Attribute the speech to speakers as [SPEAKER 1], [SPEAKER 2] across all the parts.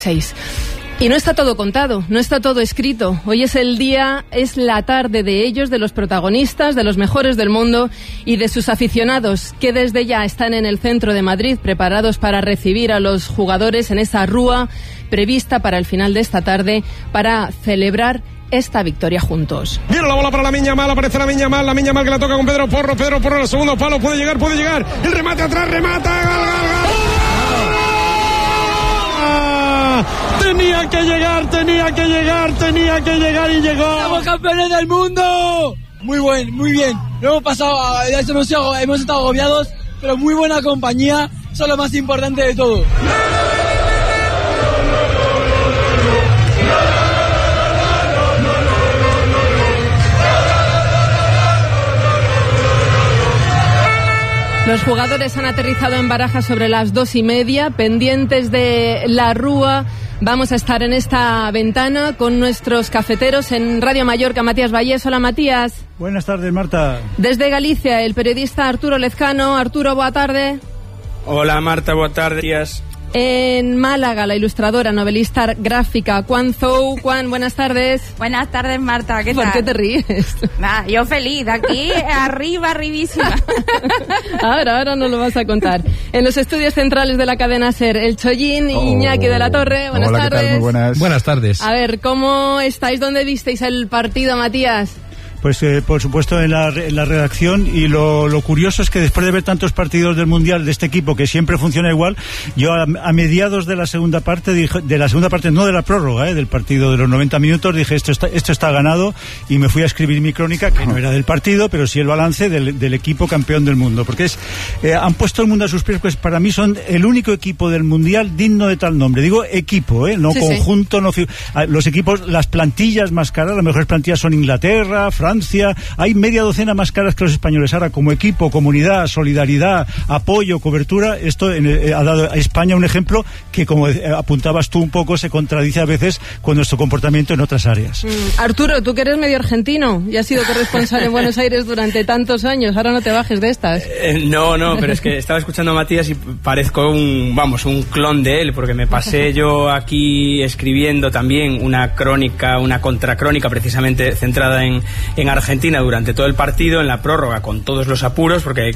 [SPEAKER 1] 6. Y no está todo contado, no está todo escrito. Hoy es el día, es la tarde de ellos, de los protagonistas, de los mejores del mundo y de sus aficionados, que desde ya están en el centro de Madrid, preparados para recibir a los jugadores en esa rúa prevista para el final de esta tarde, para celebrar esta victoria juntos.
[SPEAKER 2] Viene la bola para Lamine Yamal, aparece Lamine Yamal que la toca con Pedro Porro en el segundo palo, puede llegar, el remate atrás, remata, gol. Tenía que llegar y llegó.
[SPEAKER 3] ¡Somos campeones del mundo! Muy bien. Lo hemos pasado, hemos estado agobiados, pero muy buena compañía, eso es lo más importante de todo.
[SPEAKER 1] Los jugadores han aterrizado en Barajas sobre las 2:30, pendientes de la rúa. Vamos a estar en esta ventana con nuestros cafeteros en Radio Mallorca. Matías Vallés. Hola, Matías.
[SPEAKER 4] Buenas tardes, Marta.
[SPEAKER 1] Desde Galicia, el periodista Arturo Lezcano. Arturo, boa tarde.
[SPEAKER 5] Hola, Marta, boa tarde. Días.
[SPEAKER 1] En Málaga, la ilustradora, novelista gráfica, Juan Zou. Juan, buenas tardes.
[SPEAKER 6] Buenas tardes, Marta, ¿qué tal?
[SPEAKER 1] ¿Por qué te ríes?
[SPEAKER 6] Nah, yo feliz, aquí arribísima.
[SPEAKER 1] Ahora no lo vas a contar. En los estudios centrales de la cadena SER, el Chollín y Iñaki de la Torre. Buenas
[SPEAKER 7] Hola,
[SPEAKER 1] tardes.
[SPEAKER 7] ¿qué tal? Muy buenas.
[SPEAKER 5] Buenas tardes.
[SPEAKER 1] A ver, ¿cómo estáis? ¿Dónde visteis el partido, Matías?
[SPEAKER 4] Pues por supuesto en la redacción, y lo curioso es que después de ver tantos partidos del Mundial de este equipo que siempre funciona igual, yo a mediados de la segunda parte, no de la prórroga, del partido de los 90 minutos, dije esto está ganado, y me fui a escribir mi crónica, que no era del partido, pero sí el balance del equipo campeón del mundo, porque han puesto el mundo a sus pies, pues para mí son el único equipo del Mundial digno de tal nombre. Digo equipo, no sí, conjunto, sí. No los equipos, las plantillas más caras, las mejores plantillas son Inglaterra, Francia, hay media docena más caras que los españoles. Ahora, como equipo, comunidad, solidaridad, apoyo, cobertura, esto ha dado a España un ejemplo que, como apuntabas tú un poco, se contradice a veces con nuestro comportamiento en otras áreas.
[SPEAKER 1] Arturo, tú que eres medio argentino y has sido corresponsal en Buenos Aires durante tantos años, ahora no te bajes de estas.
[SPEAKER 5] No, pero es que estaba escuchando a Matías y parezco un clon de él, porque me pasé yo aquí escribiendo también una contracrónica precisamente centrada en Argentina durante todo el partido, en la prórroga, con todos los apuros, porque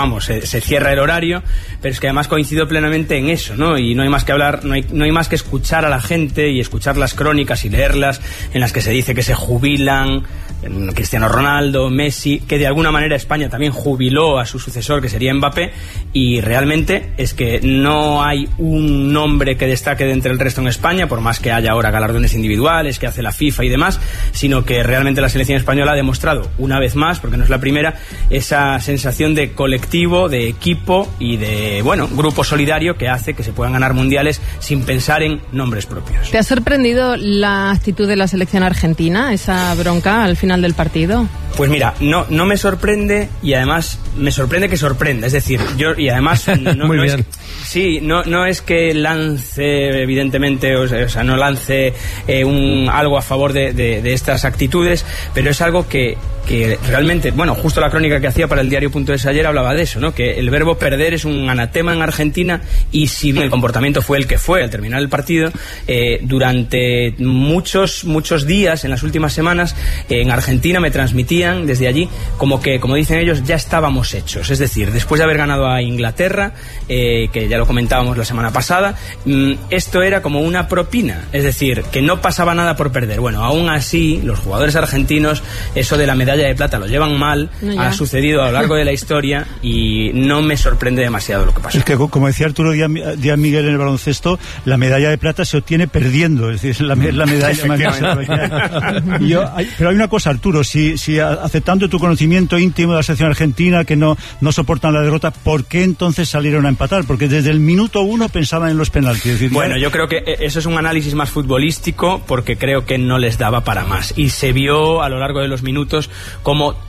[SPEAKER 5] se cierra el horario, pero es que además coincido plenamente en eso, ¿no? Y no hay más que hablar, no hay más que escuchar a la gente y escuchar las crónicas y leerlas, en las que se dice que se jubilan Cristiano Ronaldo, Messi, que de alguna manera España también jubiló a su sucesor, que sería Mbappé, y realmente es que no hay un nombre que destaque de entre el resto en España, por más que haya ahora galardones individuales que hace la FIFA y demás, sino que realmente la selección española ha demostrado una vez más, porque no es la primera, esa sensación de colectivo, de equipo y de grupo solidario que hace que se puedan ganar mundiales sin pensar en nombres propios.
[SPEAKER 1] ¿Te ha sorprendido la actitud de la selección argentina, esa bronca al final del partido?
[SPEAKER 5] Pues mira, no me sorprende, y además me sorprende que sorprenda, es decir, no es que lance evidentemente, no lance algo a favor de estas actitudes, pero es algo que realmente, justo la crónica que hacía para el diario.es ayer hablaba de eso, ¿no? Que el verbo perder es un anatema en Argentina, y si bien el comportamiento fue el que fue al terminar el partido, durante muchos días en las últimas semanas en Argentina me transmitían desde allí como dicen ellos, ya estábamos hechos. Es decir, después de haber ganado a Inglaterra, que ya lo comentábamos la semana pasada, esto era como una propina, es decir, que no pasaba nada por perder. Bueno, aún así los jugadores argentinos, eso de la medalla de plata lo llevan mal, ha sucedido a lo largo de la historia, y no me sorprende demasiado lo que pasa.
[SPEAKER 4] Es que, como decía Arturo Díaz Miguel en el baloncesto, la medalla de plata se obtiene perdiendo, es decir, la medalla más. Pero hay una cosa, Arturo, si aceptando tu conocimiento íntimo de la selección argentina, que no soportan la derrota, ¿por qué entonces salieron a empatar? Porque desde el minuto 1 pensaban en los penaltis.
[SPEAKER 5] Yo creo que eso es un análisis más futbolístico, porque creo que no les daba para más, y se vio a lo largo de los minutos como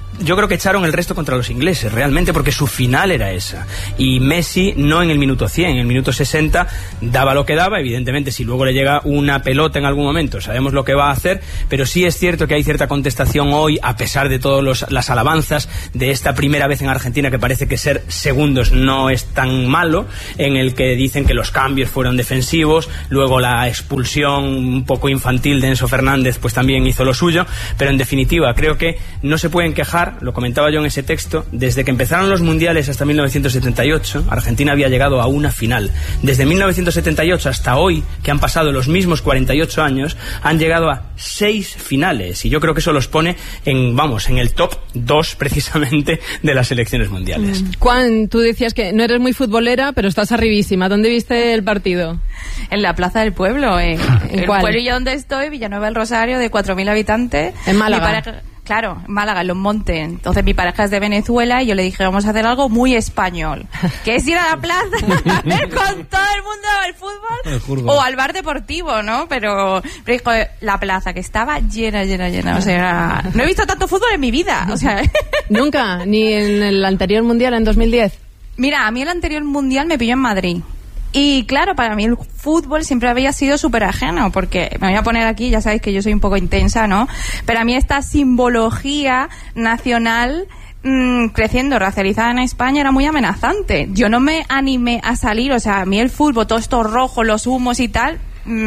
[SPEAKER 5] yo creo que echaron el resto contra los ingleses, realmente, porque su final era esa. Y Messi, no en el minuto 100, en el minuto 60, daba lo que daba. Evidentemente, si luego le llega una pelota en algún momento, sabemos lo que va a hacer, pero sí es cierto que hay cierta contestación hoy, a pesar de todas las alabanzas de esta primera vez en Argentina, que parece que ser segundos no es tan malo, en el que dicen que los cambios fueron defensivos, luego la expulsión un poco infantil de Enzo Fernández pues también hizo lo suyo, pero en definitiva creo que no se pueden quejar. Lo comentaba yo en ese texto, desde que empezaron los mundiales hasta 1978, Argentina había llegado a una final. Desde 1978 hasta hoy, que han pasado los mismos 48 años, han llegado a 6 finales, y yo creo que eso los pone en el top 2 precisamente de las selecciones mundiales.
[SPEAKER 1] Juan, tú decías que no eres muy futbolera, pero estás arribísima. ¿Dónde viste el partido?
[SPEAKER 6] En la Plaza del Pueblo, el pueblillo donde estoy, Villanueva del Rosario, de 4.000 habitantes.
[SPEAKER 1] En Málaga.
[SPEAKER 6] Claro, Málaga, en Los Montes. Entonces mi pareja es de Venezuela y yo le dije, vamos a hacer algo muy español, que es ir a la plaza a ver con todo el mundo el fútbol o al bar deportivo, ¿no? Pero dijo, la plaza, que estaba llena. O sea, no he visto tanto fútbol en mi vida. O sea,
[SPEAKER 1] ¿nunca? ¿Ni en el anterior mundial, en 2010?
[SPEAKER 6] Mira, a mí el anterior mundial me pilló en Madrid. Y claro, para mí el fútbol siempre había sido súper ajeno, porque me voy a poner aquí, ya sabéis que yo soy un poco intensa, ¿no? Pero a mí esta simbología nacional creciendo, racializada en España, era muy amenazante. Yo no me animé a salir, o sea, a mí el fútbol, todo esto rojo, los humos y tal,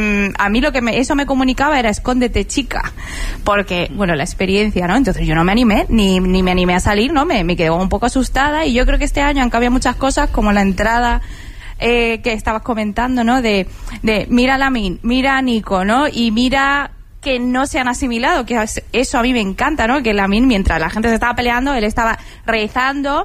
[SPEAKER 6] a mí lo que eso me comunicaba era escóndete, chica, porque, bueno, la experiencia, ¿no? Entonces yo no me animé, ni me animé a salir, ¿no? Me quedé un poco asustada, y yo creo que este año han cambiado muchas cosas, como la entrada que estabas comentando, ¿no? De mira a Lamine, mira a Nico, ¿no? Y mira que no se han asimilado, que eso a mí me encanta, ¿no? Que Lamine, mientras la gente se estaba peleando, él estaba rezando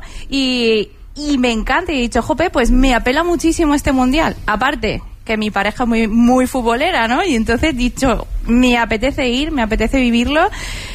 [SPEAKER 6] y me encanta, y he dicho, jope, pues me apela muchísimo este mundial. Aparte que mi pareja es muy, muy futbolera, ¿no? Y entonces he dicho, me apetece ir, me apetece vivirlo.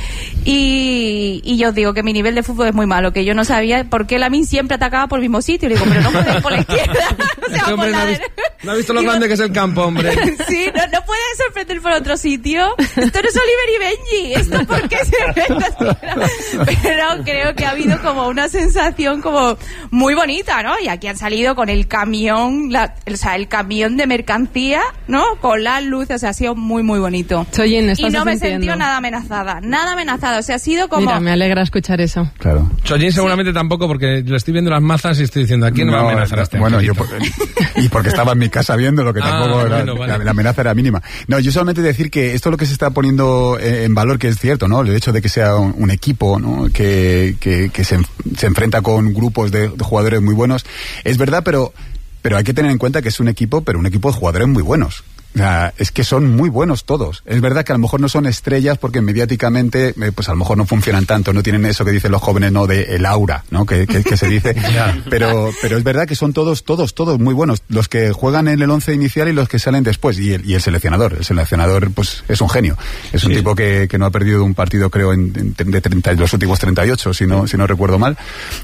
[SPEAKER 6] Y yo os digo que mi nivel de fútbol es muy malo, que yo no sabía por qué Lamine siempre atacaba por el mismo sitio. Y digo, pero no puede ir por la izquierda. O sea,
[SPEAKER 2] hombre, no ha visto lo grande que es el campo, hombre.
[SPEAKER 6] Sí, no puede sorprender por otro sitio. Esto no es Oliver y Benji. ¿Esto por qué se ve? Pero creo que ha habido como una sensación como muy bonita, ¿no? Y aquí han salido con el camión, el camión de mercancía, ¿no? Con las luces, o sea, ha sido muy, muy bonito.
[SPEAKER 1] Choyin,
[SPEAKER 6] y no me he sentido nada amenazada. O sea, ha sido como...
[SPEAKER 1] Mira, me alegra escuchar eso.
[SPEAKER 7] Claro.
[SPEAKER 2] Choyin seguramente tampoco, porque le estoy viendo las mazas y estoy diciendo, ¿a quién no va a amenazar a este
[SPEAKER 7] Bueno,
[SPEAKER 2] angelito?
[SPEAKER 7] y porque estaba en mi casa viendo lo que tampoco
[SPEAKER 2] bueno, vale.
[SPEAKER 7] La amenaza era mínima. No, yo solamente decir que esto es lo que se está poniendo en valor, que es cierto, ¿no? El hecho de que sea un equipo, ¿no? Que se enfrenta con grupos de jugadores muy buenos. Es verdad, pero hay que tener en cuenta que es un equipo, pero un equipo de jugadores muy buenos. O sea, es que son muy buenos todos. Es verdad que a lo mejor no son estrellas porque mediáticamente pues a lo mejor no funcionan tanto, no tienen eso que dicen los jóvenes, no, de el aura, ¿no? Que se dice. Pero es verdad que son todos muy buenos. Los que juegan en el 11 inicial y los que salen después. Y el seleccionador. El seleccionador pues es un genio. Es un tipo que no ha perdido un partido, creo, de los últimos 38, si no recuerdo mal.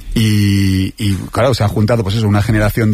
[SPEAKER 7] Y claro, se ha juntado pues eso, una generación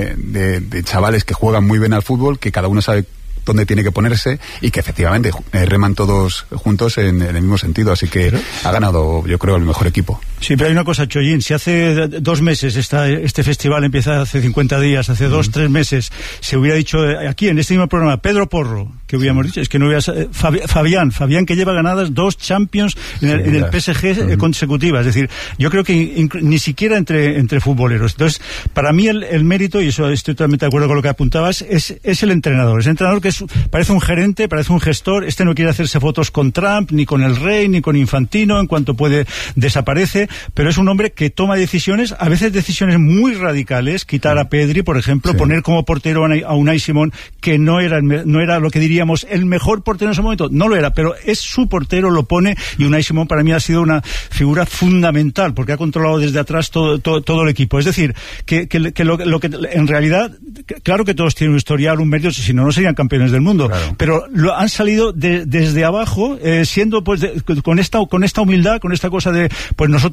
[SPEAKER 7] de chavales que juegan muy bien al fútbol, que cada uno sabe dónde tiene que ponerse y que efectivamente reman todos juntos en el mismo sentido, así que ha ganado, yo creo, el mejor equipo.
[SPEAKER 4] Sí, pero hay una cosa, Choyin, si hace 2 meses este festival empieza hace 50 días, hace 2-3 meses, se hubiera dicho aquí en este mismo programa, Pedro Porro, que hubiéramos dicho, es que no hubiera... Fabián, que lleva ganadas 2 Champions en el PSG consecutivas, es decir, yo creo que ni siquiera entre futboleros. Entonces, para mí el mérito, y eso estoy totalmente de acuerdo con lo que apuntabas, es el entrenador. Es el entrenador que parece un gerente, parece un gestor. Este no quiere hacerse fotos con Trump, ni con el rey, ni con Infantino. En cuanto puede, desaparece. Pero es un hombre que toma decisiones, a veces decisiones muy radicales. Quitar a Pedri, por ejemplo, poner como portero a Unai Simón, que no era lo que diríamos el mejor portero en ese momento. No lo era, pero es su portero, lo pone. Y Unai Simón para mí ha sido una figura fundamental, porque ha controlado desde atrás todo el equipo. Es decir, que lo que en realidad, claro que todos tienen un historial, un mérito, si no serían campeones del mundo, claro. Pero han salido desde abajo, siendo pues con esta humildad, con esta cosa de pues nosotros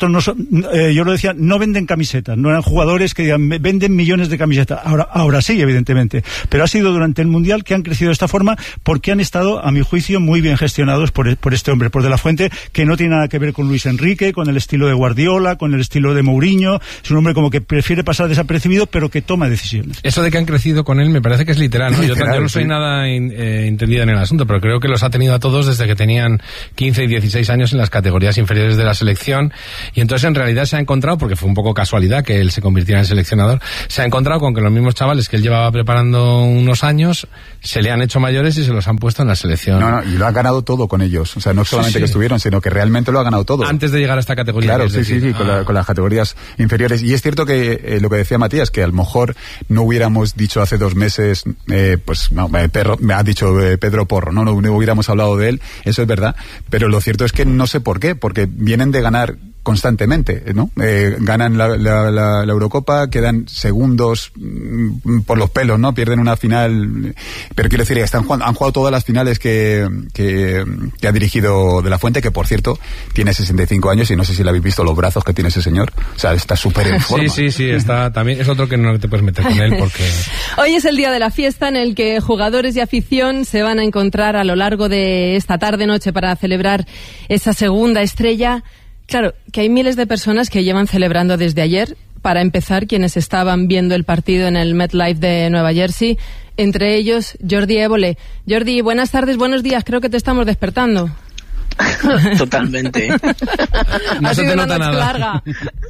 [SPEAKER 4] Estos no son, yo lo decía, no venden camisetas, no eran jugadores que digan, venden millones de camisetas. Ahora sí, evidentemente. Pero ha sido durante el Mundial que han crecido de esta forma porque han estado, a mi juicio, muy bien gestionados por este hombre, por De la Fuente, que no tiene nada que ver con Luis Enrique, con el estilo de Guardiola, con el estilo de Mourinho. Es un hombre como que prefiere pasar desapercibido, pero que toma decisiones.
[SPEAKER 8] Eso de que han crecido con él me parece que es literal, ¿no? Yo no soy nada entendida en el asunto, pero creo que los ha tenido a todos desde que tenían 15 y 16 años en las categorías inferiores de la selección, y entonces en realidad se ha encontrado, porque fue un poco casualidad que él se convirtiera en seleccionador, se ha encontrado con que los mismos chavales que él llevaba preparando unos años se le han hecho mayores y se los han puesto en la selección.
[SPEAKER 7] No, y lo ha ganado todo con ellos. O sea, no solamente que estuvieron, sino que realmente lo ha ganado todo.
[SPEAKER 8] Antes de llegar a esta categoría.
[SPEAKER 7] Claro, sí, con las categorías inferiores. Y es cierto que lo que decía Matías, que a lo mejor no hubiéramos dicho hace 2 meses, me ha dicho Pedro Porro, no hubiéramos hablado de él, eso es verdad. Pero lo cierto es que no sé por qué, porque vienen de ganar constantemente, ¿no? Ganan la Eurocopa, quedan segundos por los pelos, ¿no? Pierden una final, pero quiero decir, han jugado todas las finales que ha dirigido De la Fuente, que por cierto tiene 65 años y no sé si le habéis visto los brazos que tiene ese señor. O sea, está súper en forma.
[SPEAKER 8] Sí, está también, es otro que no te puedes meter con él porque...
[SPEAKER 1] Hoy es el día de la fiesta en el que jugadores y afición se van a encontrar a lo largo de esta tarde-noche para celebrar esa segunda estrella. Claro, que hay miles de personas que llevan celebrando desde ayer. Para empezar, quienes estaban viendo el partido en el MetLife de Nueva Jersey, entre ellos Jordi Évole. Jordi, buenas tardes, buenos días, creo que te estamos despertando.
[SPEAKER 9] Totalmente.
[SPEAKER 8] No se te nota nada.
[SPEAKER 1] Larga.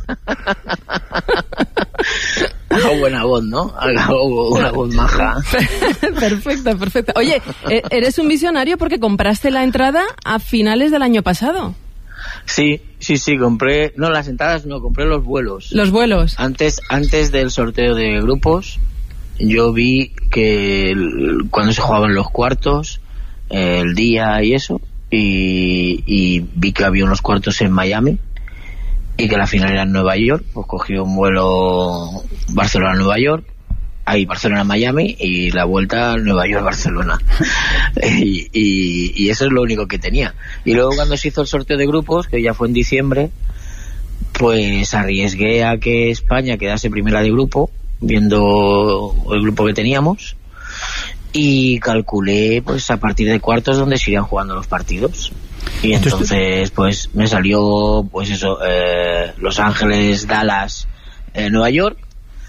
[SPEAKER 9] Hago buena voz, ¿no? Hago una voz maja.
[SPEAKER 1] Perfecto. Oye, eres un visionario porque compraste la entrada a finales del año pasado.
[SPEAKER 9] Sí, compré, no las entradas, no, compré los vuelos.
[SPEAKER 1] Los vuelos.
[SPEAKER 9] Antes del sorteo de grupos, yo vi que cuando se jugaban los cuartos, el día y eso, y vi que había unos cuartos en Miami y que la final era en Nueva York, pues cogí un vuelo Barcelona-Nueva York, ahí Barcelona-Miami y la vuelta Nueva York-Barcelona. y eso es lo único que tenía. Y luego cuando se hizo el sorteo de grupos, que ya fue en diciembre, pues arriesgué a que España quedase primera de grupo, viendo el grupo que teníamos, y calculé pues a partir de cuartos donde se irían jugando los partidos. Y entonces pues me salió pues eso, Los Ángeles, Dallas, Nueva York.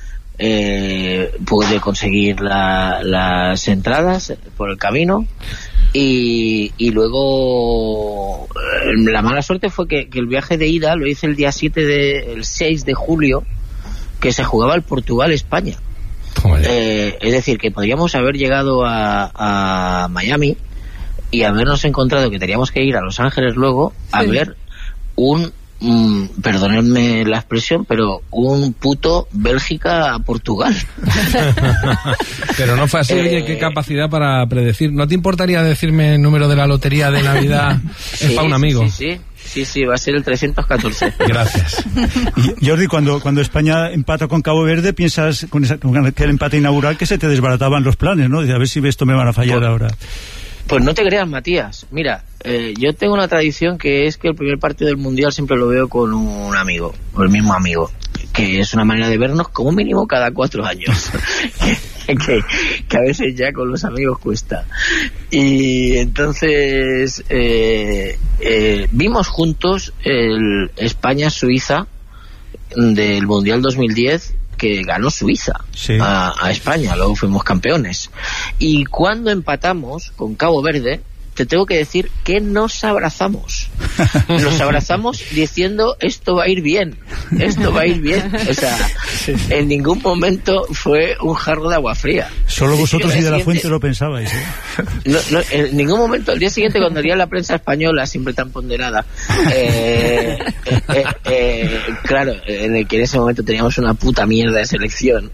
[SPEAKER 9] Pude conseguir las entradas por el camino y luego la mala suerte fue que el viaje de ida lo hice el 6 de julio, que se jugaba el Portugal-España. Es decir, que podríamos haber llegado a Miami y habernos encontrado que teníamos que ir a Los Ángeles luego a ver perdonadme la expresión, pero un puto Bélgica-Portugal.
[SPEAKER 8] Pero no fue así. Oye, qué capacidad para predecir. ¿No te importaría decirme el número de la lotería de Navidad? Es para un amigo.
[SPEAKER 9] Sí, va a ser el 314.
[SPEAKER 8] Gracias.
[SPEAKER 4] Y Jordi, cuando España empata con Cabo Verde, piensas con aquel empate inaugural que se te desbarataban los planes, ¿no? De a ver si esto me van a fallar ahora.
[SPEAKER 9] Pues no te creas, Matías. Mira, yo tengo una tradición que es que el primer partido del Mundial siempre lo veo con un amigo, con el mismo amigo, que es una manera de vernos como mínimo cada 4 años. que a veces ya con los amigos cuesta. Y entonces vimos juntos el España-Suiza del Mundial 2010, que ganó Suiza a España, luego fuimos campeones. Y cuando empatamos con Cabo Verde, te tengo que decir que nos abrazamos. Nos abrazamos diciendo esto va a ir bien. O sea, en ningún momento fue un jarro de agua fría.
[SPEAKER 4] Solo vosotros y De la Fuente lo pensabais, ¿eh?
[SPEAKER 9] No, en ningún momento. Al día siguiente, cuando leía la prensa española, siempre tan ponderada, claro, en el que en ese momento teníamos una puta mierda de selección,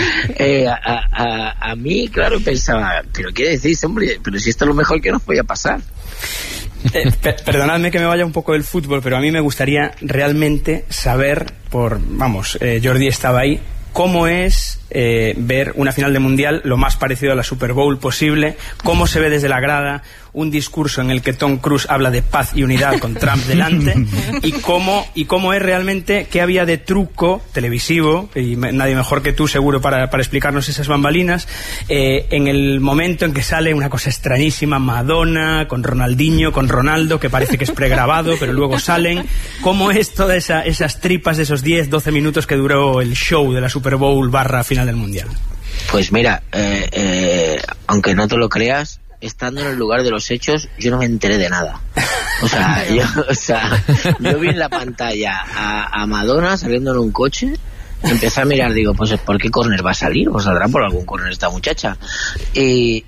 [SPEAKER 9] a mí, claro, pensaba, pero ¿qué decís, hombre? Pero si esto es lo mejor que nos podía pasar.
[SPEAKER 5] Perdonadme que me vaya un poco del fútbol, pero a mí me gustaría realmente saber, Jordi estaba ahí, cómo es ver una final de Mundial lo más parecido a la Super Bowl posible, cómo se ve desde la grada, un discurso en el que Tom Cruise habla de paz y unidad con Trump delante, y cómo es realmente, qué había de truco televisivo, y nadie mejor que tú seguro para explicarnos esas bambalinas, en el momento en que sale una cosa extrañísima, Madonna con Ronaldinho, con Ronaldo, que parece que es pregrabado, pero luego salen. ¿Cómo es todas esas tripas de esos 10-12 minutos que duró el show de la Super Bowl / final del Mundial?
[SPEAKER 9] Pues mira, aunque no te lo creas, estando en el lugar de los hechos, yo no me enteré de nada. O sea, yo vi en la pantalla a Madonna saliendo en un coche. Empecé a mirar, digo, pues ¿por qué córner va a salir? Pues saldrá por algún córner esta muchacha. Y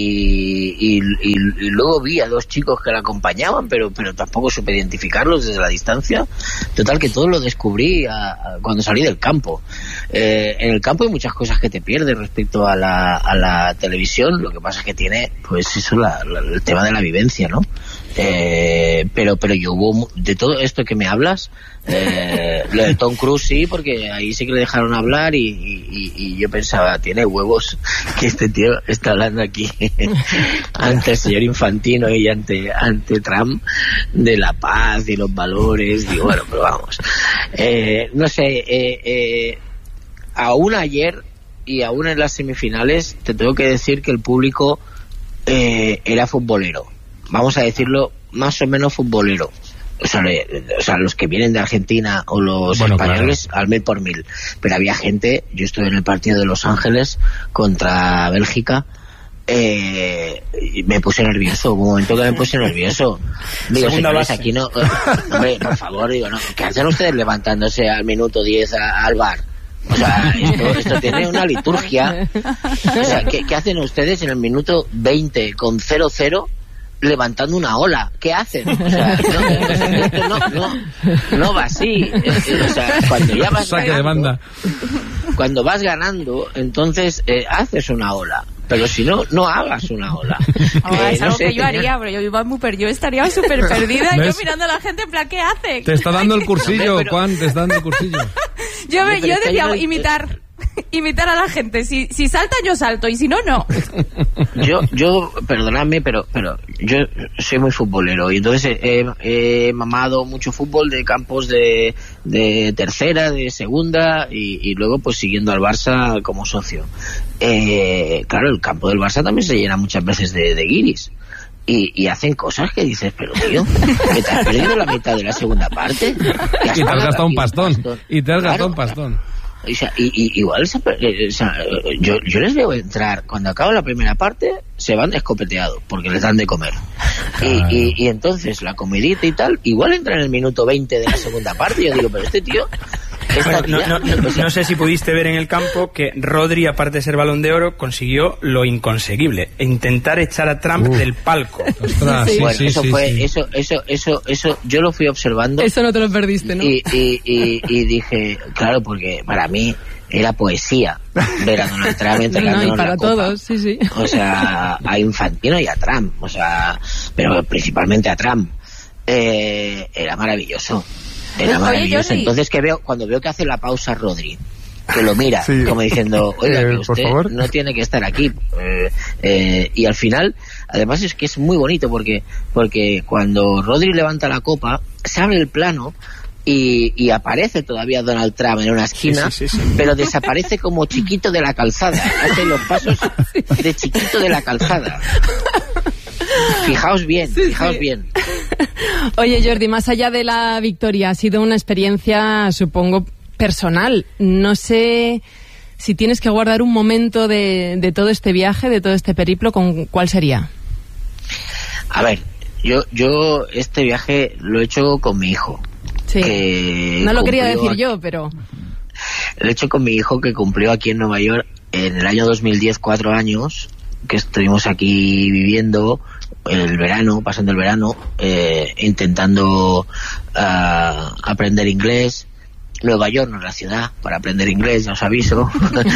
[SPEAKER 9] luego vi a 2 chicos que la acompañaban, pero tampoco supe identificarlos desde la distancia. Total, que todo lo descubrí cuando salí del campo. En el campo hay muchas cosas que te pierdes respecto a la televisión. Lo que pasa es que tiene, pues eso, el tema de la vivencia, ¿no? Pero yo hubo de todo esto que me hablas, lo de Tom Cruise sí, porque ahí sí que le dejaron hablar y yo pensaba, tiene huevos que este tío está hablando aquí ante el señor Infantino y ante Trump de la paz y los valores. Y bueno, pero vamos, no sé, aún ayer y aún en las semifinales te tengo que decir que el público era futbolero, vamos a decirlo, más o menos futbolero. O sea, los que vienen de Argentina o los españoles, claro, al 1000 por 1000. Pero había gente, yo estuve en el partido de Los Ángeles contra Bélgica, y me puse nervioso, hubo un momento que me puse nervioso. Digo, señores, aquí no, hombre, por favor, digo, no, ¿qué hacen ustedes levantándose al minuto 10 al bar? O sea, esto tiene una liturgia. O sea, ¿qué hacen ustedes en el minuto 20 con 0-0 levantando una ola? ¿Qué hacen? O sea, no va así. O sea, cuando ya vas ganando, cuando vas ganando, entonces haces una ola. Pero si no, no hagas una ola.
[SPEAKER 6] Es algo que yo haría, pero yo estaría súper perdida. Yo mirando a la gente en plan, ¿qué hace?
[SPEAKER 8] Te está dando el cursillo, Juan, te está dando el cursillo.
[SPEAKER 6] Yo decía, imitar a la gente. Si salta, yo salto, y si no, no.
[SPEAKER 9] Yo perdonadme, pero yo soy muy futbolero, y entonces he mamado mucho fútbol de campos de tercera, de segunda, y luego pues siguiendo al Barça como socio. Claro, el campo del Barça también se llena muchas veces de guiris. Y hacen cosas que dices, pero tío, que te has perdido la mitad de la segunda parte.
[SPEAKER 8] Y te has gastado un pastón. Y te has gastado un pastón.
[SPEAKER 9] O sea, igual, o sea, yo les veo entrar, cuando acaba la primera parte, se van escopeteados, porque les dan de comer. Y entonces, la comidita y tal, igual entra en el minuto 20 de la segunda parte, y yo digo, pero este tío...
[SPEAKER 5] No sé si pudiste ver en el campo que Rodri, aparte de ser Balón de Oro, consiguió lo inconseguible: intentar echar a Trump del palco.
[SPEAKER 8] Ostras, sí.
[SPEAKER 9] Bueno,
[SPEAKER 8] sí,
[SPEAKER 9] eso
[SPEAKER 8] sí,
[SPEAKER 9] fue,
[SPEAKER 8] sí.
[SPEAKER 9] Eso yo lo fui observando.
[SPEAKER 1] Eso no te lo perdiste, ¿no?
[SPEAKER 9] Y dije, claro, porque para mí era poesía ver a Donald Trump entregándonos
[SPEAKER 1] y para
[SPEAKER 9] la copa.
[SPEAKER 1] todos, sí.
[SPEAKER 9] O sea, a Infantino y a Trump, o sea, pero principalmente a Trump. Era maravilloso. Era maravilloso. Entonces, cuando veo que hace la pausa Rodri, que lo mira, sí, como diciendo, oiga, que usted no tiene que estar aquí. Y al final, además es que es muy bonito, porque cuando Rodri levanta la copa, se abre el plano y aparece todavía Donald Trump en una esquina, sí. Pero desaparece como chiquito de la calzada. Hace los pasos de chiquito de la calzada. Fijaos bien, bien.
[SPEAKER 1] Oye, Jordi, más allá de la victoria, ha sido una experiencia, supongo, personal. No sé si tienes que guardar un momento de todo este viaje, de todo este periplo, ¿cuál sería?
[SPEAKER 9] A ver, yo este viaje lo he hecho con mi hijo.
[SPEAKER 1] Sí. No lo quería decir yo, pero...
[SPEAKER 9] Lo he hecho con mi hijo, que cumplió aquí en Nueva York en el año 2010 4 años, que estuvimos aquí viviendo el verano, pasando el verano, intentando aprender inglés. Nueva York no es la ciudad para aprender inglés, ya os aviso.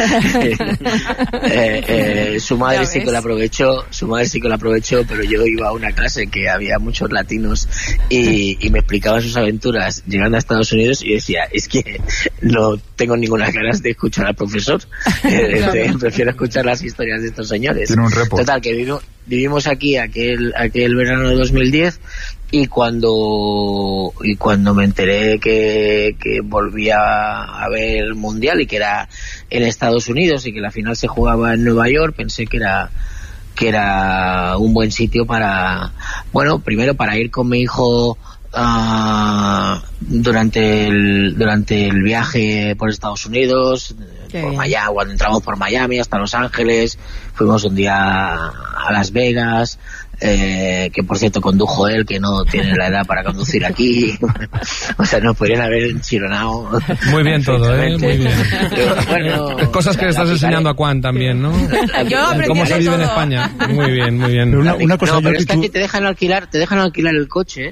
[SPEAKER 9] Su madre sí que la aprovechó, pero yo iba a una clase que había muchos latinos y me explicaban sus aventuras llegando a Estados Unidos y decía, es que no tengo ninguna ganas de escuchar al profesor, prefiero escuchar las historias de estos señores.
[SPEAKER 7] Tiene un repo.
[SPEAKER 9] Total, que vivimos aquí aquel verano de 2010 y cuando me enteré que volvía a ver el Mundial y que era en Estados Unidos y que la final se jugaba en Nueva York, pensé que era un buen sitio primero para ir con mi hijo durante el viaje por Estados Unidos, por Miami, cuando entramos por Miami hasta Los Ángeles, fuimos un día a Las Vegas, que por cierto condujo él, que no tiene la edad para conducir aquí. O sea, nos podrían haber enchironado.
[SPEAKER 8] Muy bien todo, muy bien. Bueno, cosas que le estás enseñando a Juan también, ¿no? Cómo se vive en España. Muy bien.
[SPEAKER 4] Una cosa,
[SPEAKER 9] pero es que aquí te dejan alquilar el coche.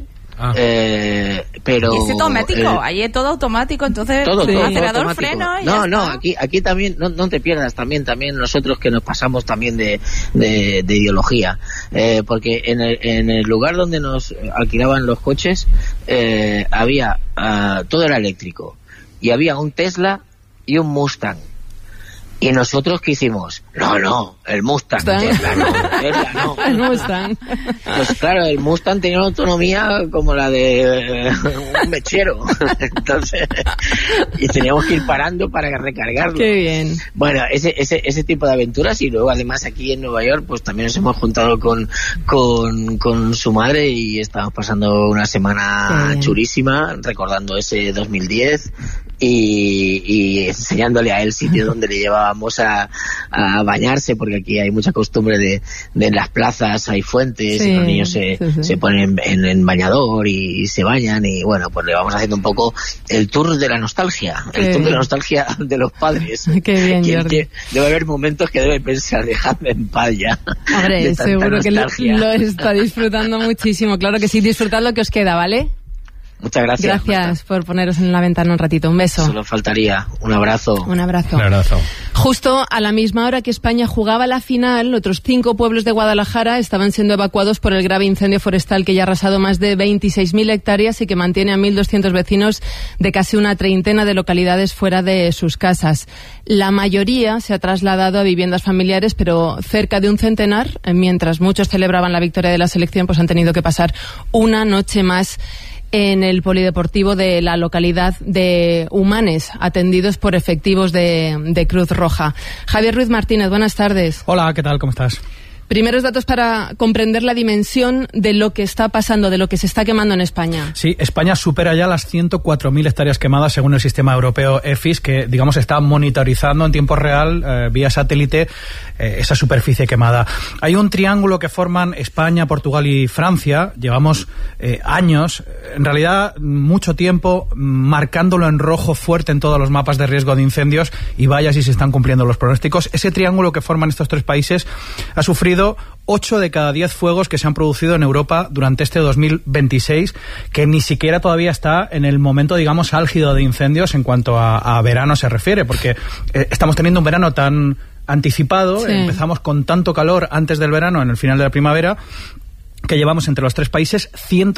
[SPEAKER 9] Pero
[SPEAKER 6] es automático, ahí es todo automático, entonces
[SPEAKER 9] todo
[SPEAKER 6] acelerador,
[SPEAKER 9] automático.
[SPEAKER 6] freno y
[SPEAKER 9] aquí también no te pierdas, también nosotros que nos pasamos también de ideología, porque en el lugar donde nos alquilaban los coches había todo era eléctrico y había un Tesla y un Mustang. Y nosotros, ¿qué hicimos? No, el Mustang. Tesla no.
[SPEAKER 1] El Mustang.
[SPEAKER 9] Pues claro, el Mustang tenía una autonomía como la de un mechero. Entonces, y teníamos que ir parando para recargarlo.
[SPEAKER 1] Qué bien.
[SPEAKER 9] Bueno, ese tipo de aventuras, y luego además aquí en Nueva York, pues también nos hemos juntado con su madre y estamos pasando una semana chulísima, recordando ese 2010 y enseñándole a él sitio donde le llevábamos a bañarse, porque aquí hay mucha costumbre de en las plazas hay fuentes y los niños se ponen en bañador y se bañan, y bueno, pues le vamos haciendo un poco el tour de la nostalgia, tour de la nostalgia de los padres.
[SPEAKER 1] Qué bien, Jordi.
[SPEAKER 9] Debe haber momentos que debe pensar, dejadme en paz ya.
[SPEAKER 1] Hombre, seguro que lo está disfrutando muchísimo. Claro que sí, disfrutad lo que os queda, ¿vale?
[SPEAKER 9] Muchas gracias.
[SPEAKER 1] Gracias por poneros en la ventana un ratito. Un beso.
[SPEAKER 9] Solo faltaría. Un abrazo.
[SPEAKER 1] Un abrazo.
[SPEAKER 8] Un abrazo.
[SPEAKER 1] Justo a la misma hora que España jugaba la final, otros 5 pueblos de Guadalajara estaban siendo evacuados por el grave incendio forestal que ya ha arrasado más de 26.000 hectáreas y que mantiene a 1.200 vecinos de casi una treintena de localidades fuera de sus casas. La mayoría se ha trasladado a viviendas familiares, pero cerca de un centenar, mientras muchos celebraban la victoria de la selección, pues han tenido que pasar una noche más en el polideportivo de la localidad de Humanes, atendidos por efectivos de Cruz Roja. Javier Ruiz Martínez, buenas tardes.
[SPEAKER 10] Hola, ¿qué tal? ¿Cómo estás?
[SPEAKER 1] Primeros datos para comprender la dimensión de lo que está pasando, de lo que se está quemando en España.
[SPEAKER 10] Sí, España supera ya las 104.000 hectáreas quemadas según el sistema europeo EFIS, que digamos está monitorizando en tiempo real vía satélite esa superficie quemada. Hay un triángulo que forman España, Portugal y Francia. Llevamos años, en realidad mucho tiempo, marcándolo en rojo fuerte en todos los mapas de riesgo de incendios, y vaya si se están cumpliendo los pronósticos. Ese triángulo que forman estos 3 países ha sufrido 8 de cada 10 fuegos que se han producido en Europa durante este 2026, que ni siquiera todavía está en el momento, digamos, álgido de incendios en cuanto a verano se refiere, porque estamos teniendo un verano tan anticipado, empezamos con tanto calor antes del verano, en el final de la primavera, que llevamos entre los 3 países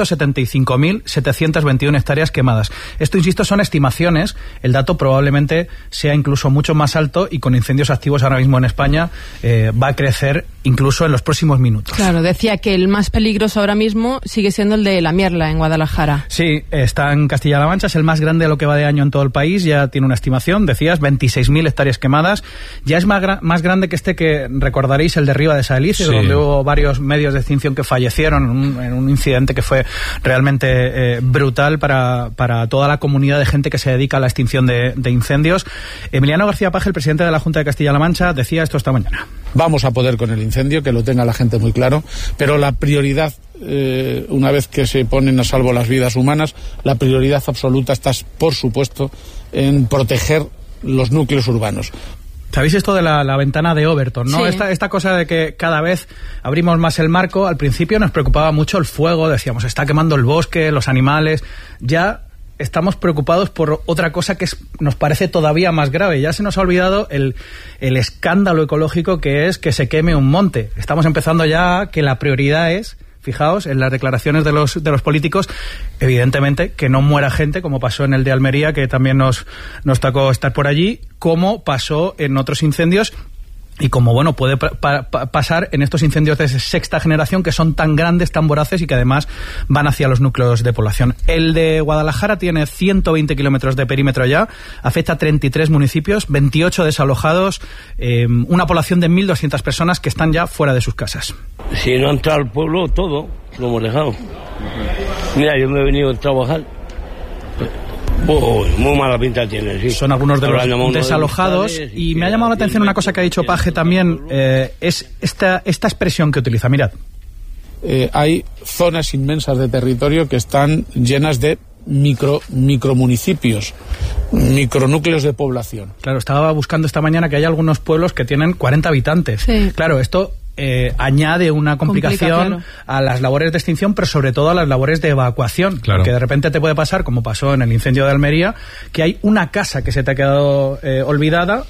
[SPEAKER 10] 175.721 hectáreas quemadas. Esto, insisto, son estimaciones. El dato probablemente sea incluso mucho más alto, y con incendios activos ahora mismo en España va a crecer incluso en los próximos minutos.
[SPEAKER 1] Claro, decía que el más peligroso ahora mismo sigue siendo el de La Mierla, en Guadalajara.
[SPEAKER 10] Sí, está en Castilla-La Mancha, es el más grande de lo que va de año en todo el país. Ya tiene una estimación, decías, 26.000 hectáreas quemadas. Ya es más grande que este que recordaréis, el de Riva de Saelices, donde hubo varios medios de extinción que fallecieron en un incidente que fue realmente brutal para toda la comunidad de gente que se dedica a la extinción de incendios. Emiliano García Paje, el presidente de la Junta de Castilla-La Mancha, decía esto esta mañana.
[SPEAKER 11] Vamos a poder con el incendio, que lo tenga la gente muy claro, pero la prioridad, una vez que se ponen a salvo las vidas humanas, la prioridad absoluta está, por supuesto, en proteger los núcleos urbanos.
[SPEAKER 10] ¿Sabéis esto de la ventana de Overton, no? Sí. Esta cosa de que cada vez abrimos más el marco. Al principio nos preocupaba mucho el fuego, decíamos, está quemando el bosque, los animales. Ya estamos preocupados por otra cosa que nos parece todavía más grave. Ya se nos ha olvidado el escándalo ecológico que es que se queme un monte. Estamos empezando ya que la prioridad es, fijaos, en las declaraciones de los políticos, evidentemente, que no muera gente, como pasó en el de Almería, que también nos tocó estar por allí, como pasó en otros incendios. Y como, bueno, puede pasar en estos incendios de sexta generación que son tan grandes, tan voraces y que además van hacia los núcleos de población. El de Guadalajara tiene 120 kilómetros de perímetro ya, afecta a 33 municipios, 28 desalojados, una población de 1.200 personas que están ya fuera de sus casas.
[SPEAKER 12] Si no entra al pueblo, todo lo hemos dejado. Mira, yo me he venido a trabajar. Muy mala pinta tiene, sí.
[SPEAKER 10] Son algunos de los desalojados y me ha llamado la atención una cosa que ha dicho Paje también, es esta expresión que utiliza, mirad.
[SPEAKER 11] Hay zonas inmensas de territorio que están llenas de micromunicipios, micronúcleos de población.
[SPEAKER 10] Claro, estaba buscando esta mañana que hay algunos pueblos que tienen 40 habitantes. Sí. Claro, esto añade una complicación a las labores de extinción, pero sobre todo a las labores de evacuación. Claro. Porque de repente te puede pasar, como pasó en el incendio de Almería, que hay una casa que se te ha quedado olvidada.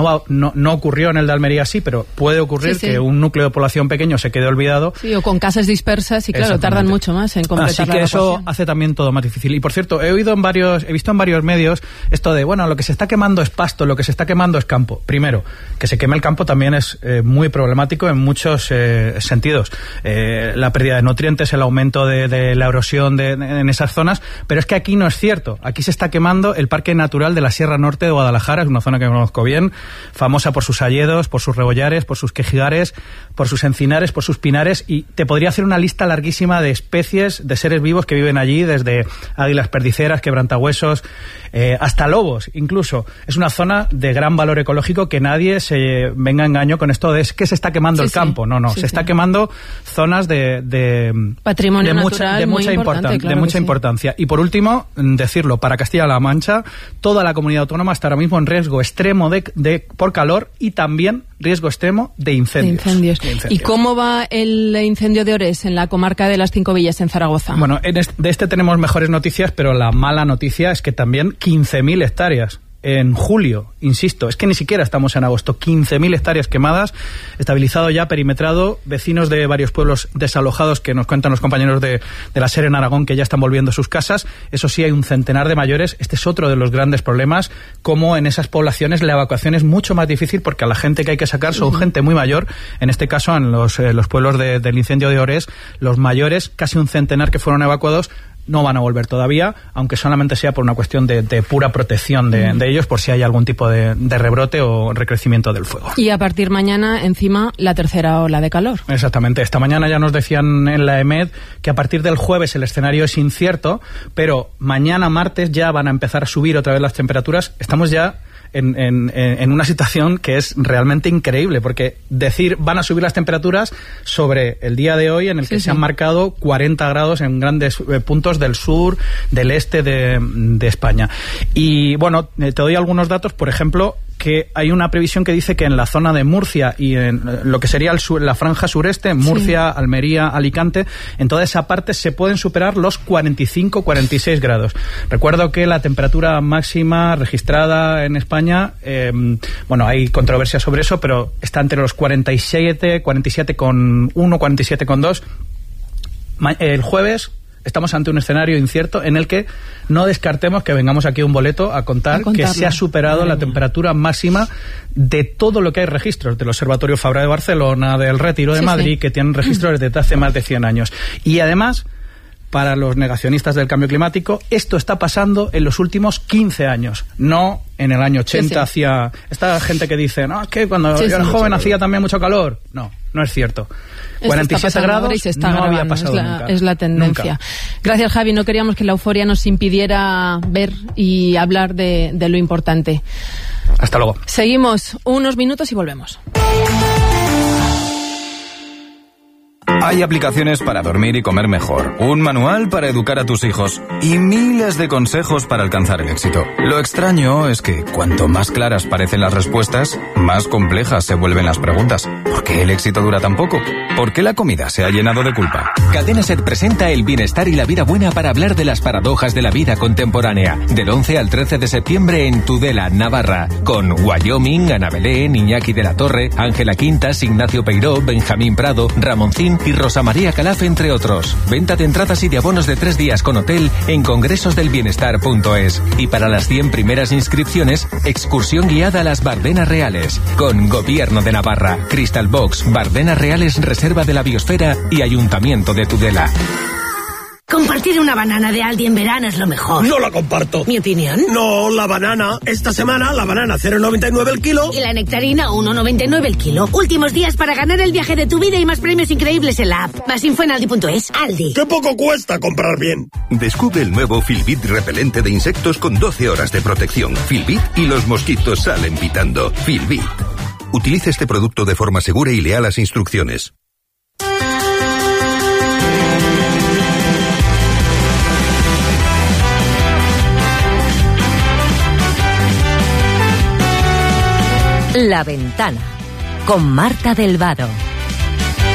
[SPEAKER 10] No ocurrió en el de Almería así, pero puede ocurrir que un núcleo de población pequeño se quede olvidado.
[SPEAKER 1] Sí, o con casas dispersas y claro, tardan mucho más en completar la evacuación.
[SPEAKER 10] Así que eso hace también todo más difícil. Y por cierto, he visto en varios medios esto de, bueno, lo que se está quemando es pasto, lo que se está quemando es campo. Primero, que se queme el campo también es muy problemático en muchos sentidos. La pérdida de nutrientes, el aumento de la erosión en esas zonas, pero es que aquí no es cierto. Aquí se está quemando el Parque Natural de la Sierra Norte de Guadalajara, es una zona que conozco bien, famosa por sus hayedos, por sus rebollares, por sus quejigares, por sus encinares, por sus pinares, y te podría hacer una lista larguísima de especies de seres vivos que viven allí, desde águilas perdiceras, quebrantahuesos, hasta lobos incluso. Es una zona de gran valor ecológico, que nadie se venga a engaño con esto de que se está quemando el campo. Se está quemando zonas de
[SPEAKER 1] patrimonio natural
[SPEAKER 10] de mucha importancia. Y por último, decirlo, para Castilla-La Mancha, toda la comunidad autónoma está ahora mismo en riesgo extremo por calor y también riesgo extremo de incendios.
[SPEAKER 1] ¿Y cómo va el incendio de Orés en la comarca de las Cinco Villas en Zaragoza?
[SPEAKER 10] Bueno, de este tenemos mejores noticias, pero la mala noticia es que también 15.000 hectáreas. En julio, insisto, es que ni siquiera estamos en agosto, 15.000 hectáreas quemadas, estabilizado ya, perimetrado, vecinos de varios pueblos desalojados que nos cuentan los compañeros de la SER en Aragón que ya están volviendo a sus casas. Eso sí, hay un centenar de mayores. Este es otro de los grandes problemas, como en esas poblaciones la evacuación es mucho más difícil porque a la gente que hay que sacar son gente muy mayor. En este caso, en los pueblos del incendio de Orés, los mayores, casi un centenar que fueron evacuados, no van a volver todavía, aunque solamente sea por una cuestión de pura protección de ellos, por si hay algún tipo de rebrote o recrecimiento del fuego.
[SPEAKER 1] Y a partir de mañana, encima, la tercera ola de calor.
[SPEAKER 10] Exactamente. Esta mañana ya nos decían en la EMED que a partir del jueves el escenario es incierto, pero mañana, martes, ya van a empezar a subir otra vez las temperaturas. Estamos ya en una situación que es realmente increíble, porque decir van a subir las temperaturas sobre el día de hoy en el que se han marcado 40 grados en grandes puntos del sur, del este de España. Y bueno, te doy algunos datos, por ejemplo, que hay una previsión que dice que en la zona de Murcia y en lo que sería la franja sureste, Murcia, Almería, Alicante, en toda esa parte se pueden superar los 45-46 grados. Recuerdo que la temperatura máxima registrada en España, bueno, hay controversia sobre eso, pero está entre los 47,1, 47,2. El jueves estamos ante un escenario incierto en el que no descartemos que vengamos aquí un boleto a contar que se ha superado la temperatura máxima de todo lo que hay registros, del Observatorio Fabra de Barcelona, del Retiro de Madrid, que tienen registros desde hace más de 100 años. Y además, para los negacionistas del cambio climático, esto está pasando en los últimos 15 años, no en el año 80 hacía... Esta gente que dice, no, es que cuando yo era joven hacía también mucho calor. No es cierto. 47 grados no había pasado nunca.
[SPEAKER 1] Es la tendencia.
[SPEAKER 10] Nunca.
[SPEAKER 1] Gracias, Javi. No queríamos que la euforia nos impidiera ver y hablar de lo importante.
[SPEAKER 10] Hasta luego.
[SPEAKER 1] Seguimos unos minutos y volvemos.
[SPEAKER 13] Hay aplicaciones para dormir y comer mejor, un manual para educar a tus hijos y miles de consejos para alcanzar el éxito. Lo extraño es que cuanto más claras parecen las respuestas, más complejas se vuelven las preguntas. ¿Por qué el éxito dura tan poco? ¿Por qué la comida se ha llenado de culpa?
[SPEAKER 14] Cadena SER presenta El bienestar y la vida buena para hablar de las paradojas de la vida contemporánea. Del 11 al 13 de septiembre en Tudela, Navarra. Con Wyoming, Ana Belén, Iñaki de la Torre, Ángela Quintas, Ignacio Peiró, Benjamín Prado, Ramoncín y Rosa María Calaf, entre otros. Venta de entradas y de abonos de 3 días con hotel en congresosdelbienestar.es. Y para las 100 primeras inscripciones, excursión guiada a las Bardenas Reales. Con Gobierno de Navarra, Crystal Box, Bardenas Reales, Reserva de la Biosfera y Ayuntamiento de Tudela.
[SPEAKER 15] Compartir una banana de Aldi en verano es lo mejor.
[SPEAKER 16] No la comparto.
[SPEAKER 15] ¿Mi opinión?
[SPEAKER 16] No, la banana. Esta semana la banana 0,99 el kilo.
[SPEAKER 15] Y la nectarina 1,99 el kilo. Últimos días para ganar el viaje de tu vida y más premios increíbles en la app. Más info en aldi.es. Aldi.
[SPEAKER 16] ¡Qué poco cuesta comprar bien!
[SPEAKER 17] Descubre el nuevo Filbit repelente de insectos con 12 horas de protección. Filbit y los mosquitos salen pitando. Filbit. Utilice este producto de forma segura y lea las instrucciones.
[SPEAKER 18] La Ventana, con Marta del Vado.